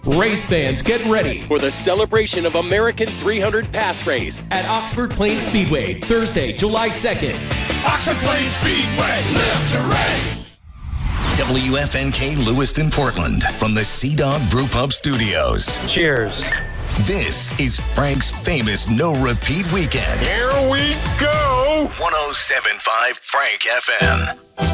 Race fans, get ready for the celebration of American 300 Pass Race at Oxford Plains Speedway, Thursday, July 2nd. Oxford Plains Speedway, live to race. WFNK Lewiston, Portland, from the Sea Dog Brew Pub Studios. Cheers. This is Frank's famous no-repeat weekend. Here we go. 107.5 Frank FM.